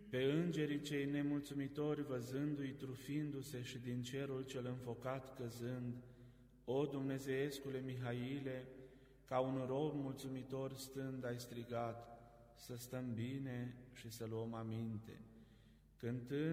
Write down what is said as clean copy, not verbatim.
Pe îngerii cei nemulțumitori, văzându-i trufindu-se și din cerul cel înfocat căzând, o Dumnezeescule Mihaile, ca un rob mulțumitor stând ai strigat, să stăm bine și să luăm aminte, cântând